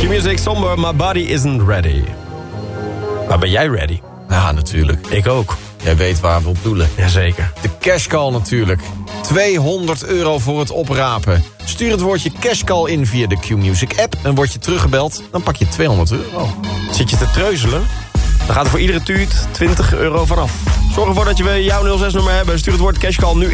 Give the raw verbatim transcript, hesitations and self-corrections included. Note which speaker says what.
Speaker 1: Q-Music, somber, my body isn't ready. Maar ben jij ready?
Speaker 2: Ja, natuurlijk.
Speaker 1: Ik ook.
Speaker 2: Jij weet waar we op doelen.
Speaker 1: Jazeker.
Speaker 2: De cashcall natuurlijk. tweehonderd euro voor het oprapen. Stuur het woordje cashcall in via de Q-Music app. En word je teruggebeld, dan pak je tweehonderd euro.
Speaker 1: Zit je te treuzelen? Dan gaat er voor iedere tuut twintig euro vanaf. Zorg ervoor dat je jouw nul zes nummer hebben. Stuur het woord cashcall nu